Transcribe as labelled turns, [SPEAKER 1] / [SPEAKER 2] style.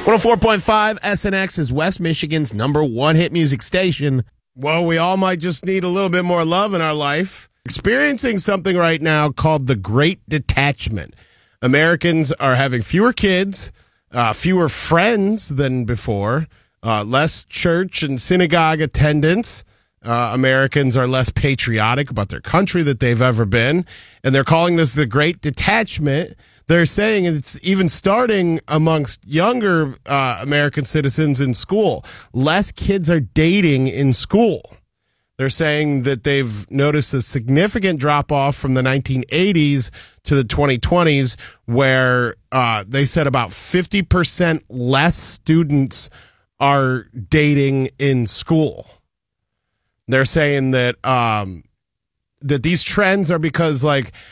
[SPEAKER 1] 104.5 SNX is West Michigan's number one hit music station. Well, we all might just need a little bit more love in our life. Experiencing something right now called the Great Detachment. Americans are having fewer kids, fewer friends than before, less church and synagogue attendance. Americans are less patriotic about their country that they've ever been. And they're calling this the Great Detachment. They're saying it's even starting amongst younger American citizens in school. Less kids are dating in school. They're saying that they've noticed a significant drop-off from the 1980s to the 2020s, where they said about 50% less students are dating in school. They're saying that that these trends are because, like,